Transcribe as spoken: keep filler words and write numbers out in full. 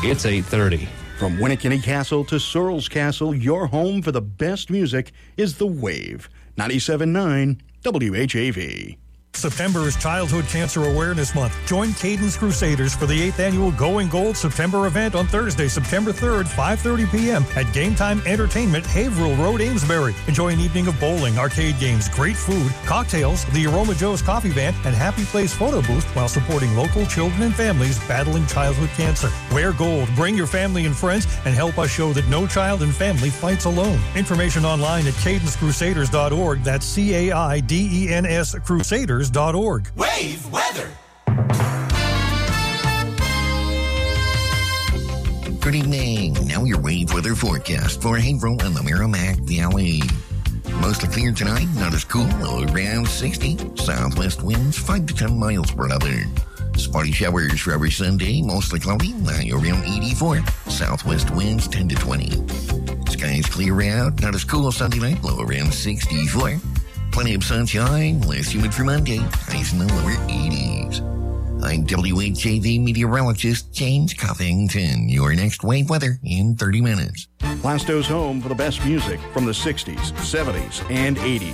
It's eight thirty. From Winnikinny Castle to Searles Castle, your home for the best music is The Wave. ninety-seven point nine W H A V. September is Childhood Cancer Awareness Month. Join Cadence Crusaders for the eighth annual Going Gold September event on Thursday, September third, five thirty p.m. at Game Time Entertainment, Haverhill Road, Amesbury. Enjoy an evening of bowling, arcade games, great food, cocktails, the Aroma Joe's Coffee Van, and Happy Place photo booth while supporting local children and families battling childhood cancer. Wear gold, bring your family and friends, and help us show that no child and family fights alone. Information online at cadence crusaders dot org. That's C A I D E N S Crusaders dot org. Wave weather. Good evening. Now your wave weather forecast for Haverhill and the Merrimack Valley. Mostly clear tonight, not as cool, around sixty. Southwest winds five to ten miles per hour. Spotty showers for every Sunday, mostly cloudy, around eighty-four. Southwest winds ten to twenty. Skies clear out, not as cool Sunday night, low around sixty-four. Plenty of sunshine, less humid for Monday, highs in the lower eighties. I'm W H A V meteorologist James Covington. Your next wave weather in thirty minutes. Plasto's home for the best music from the sixties, seventies, and eighties.